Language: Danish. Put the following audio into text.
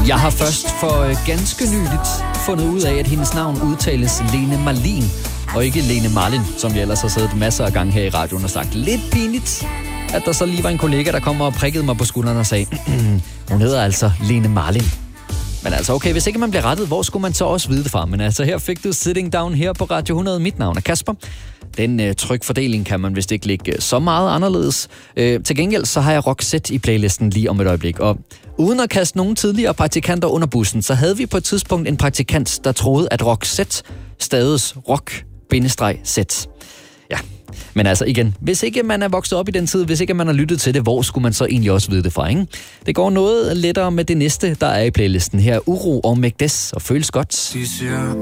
Jeg har først for ganske nyligt fundet ud af, at hendes navn udtales Lene Marlin, og ikke Lene Marlin, som jeg ellers har siddet masser af gange her i radioen og sagt. Lidt pinligt, at der så lige var en kollega, der kom og prikkede mig på skulderen og sagde, hun hedder altså Lene Marlin. Men altså, okay, hvis ikke man bliver rettet, hvor skulle man så også vide det fra? Men altså, her fik du Sitting Down her på Radio 100. Mit navn er Kasper. Den trykfordeling kan man vist ikke ligge så meget anderledes. Til gengæld så har jeg Roxette i playlisten lige om et øjeblik. Og uden at kaste nogen tidligere praktikanter under bussen, så havde vi på et tidspunkt en praktikant, der troede, at Roxette staves rock-z. Ja, men altså igen, hvis ikke man er vokset op i den tid, hvis ikke man har lyttet til det, hvor skulle man så egentlig også vide det fra, ikke? Det går noget lettere med det næste, der er i playlisten her. Uro og Magdes og Føles Godt. De siger,